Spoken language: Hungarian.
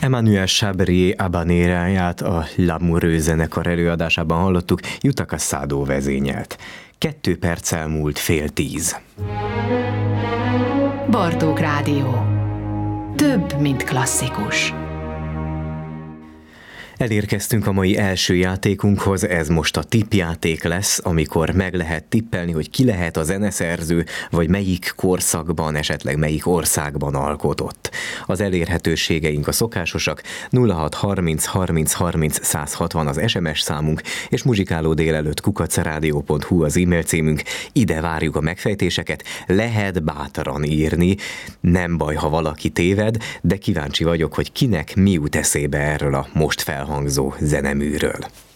Emmanuel Chabrier Habaneráját a Lamoureux zenekar előadásában hallottuk, Yutaka Sado vezényelt. 2 perccel múlt 9:30. Bartók Rádió. Több, mint klasszikus. Elérkeztünk a mai első játékunkhoz, ez most a tippjáték lesz, amikor meg lehet tippelni, hogy ki lehet a zeneszerző, vagy melyik korszakban, esetleg melyik országban alkotott. Az elérhetőségeink a szokásosak, 0630 30 30 160 az SMS számunk, és muzsikálódélelőtt@radio.hu az e-mail címünk. Ide várjuk a megfejtéseket, lehet bátran írni, nem baj, ha valaki téved, de kíváncsi vagyok, hogy kinek mi jut eszébe erről a most felhangzó zeneműről.